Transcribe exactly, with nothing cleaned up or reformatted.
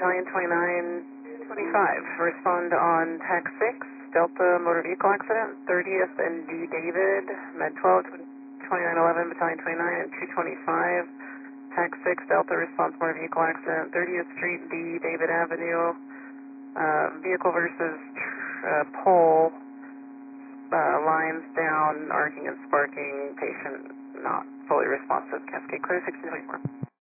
Battalion twenty-nine twenty-five. Respond on T A C six, Delta motor vehicle accident, thirtieth and D David, Med twelve, twenty-nine eleven, Battalion twenty-nine and two twenty-five. T A C six, Delta response motor vehicle accident, thirtieth Street, D David Avenue, uh, vehicle versus uh, pole, uh, lines down, arcing and sparking, patient not fully responsive, Cascade clear, sixteen twenty-four.